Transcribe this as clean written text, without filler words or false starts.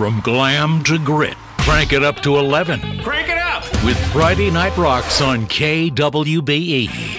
From glam to grit, crank it up to 11 Crank it up! with Friday Night Rocks on KWBE.